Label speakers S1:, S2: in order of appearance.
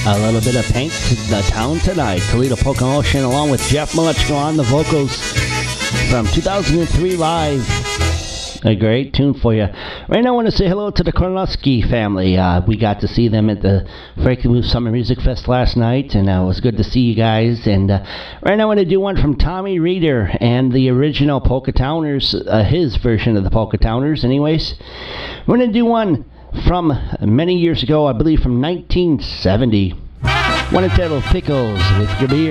S1: A little bit of Paint the Town Tonight. Toledo Polka Ocean along with Jeff Milechko on the vocals from 2003 Live. A great tune for you. Right now I want to say hello to the Kornowski family. We got to see them at the Frankie Blue Summer Music Fest last night, and it was good to see you guys. And right now I want to do one from Tommy Reeder and the original Polka Towners, his version of the Polka Towners anyways. We're going to do one from many years ago, I believe from 1970. One entitled Pickles with Your Beer.